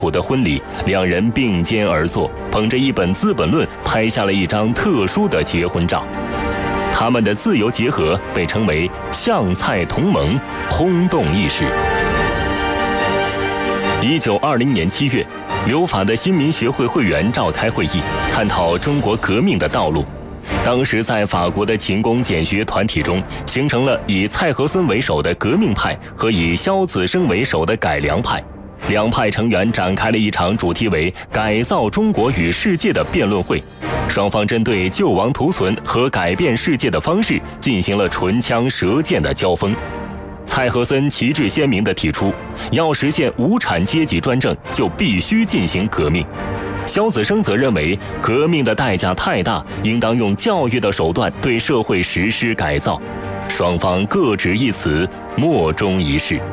的婚礼，两人并肩而坐，捧着一本《资本论》，拍下了一张特殊的结婚照。他们的自由结合被称为“湘蔡同盟”，轰动一时。1920年7月，留法的新民学会会员召开会议，探讨中国革命的道路。当时在法国的勤工俭学团体中，形成了以蔡和森为首的革命派和以萧子升为首的改良派。两派成员展开了一场主题为“改造中国与世界”的辩论会，双方针对救亡图存和改变世界的方式进行了唇枪舌剑的交锋。蔡和森旗帜鲜明地提出，要实现无产阶级专政，就必须进行革命。萧子升则认为，革命的代价太大，应当用教育的手段对社会实施改造。双方各执一词，莫衷一是。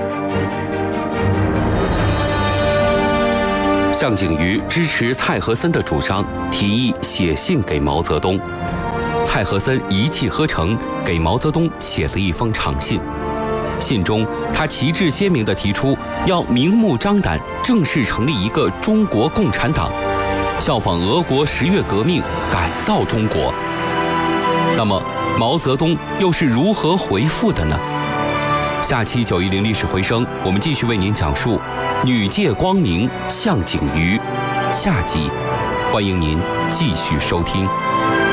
项景瑜支持蔡和森的主张，提议写信给毛泽东。蔡和森一气呵成，给毛泽东写了一封长信。信中，他旗帜鲜明地提出要明目张胆正式成立一个中国共产党，效仿俄国10月革命，改造中国。那么，毛泽东又是如何回复的呢？下期910历史回声，我们继续为您讲述女界光明项景瑜。下集，欢迎您继续收听。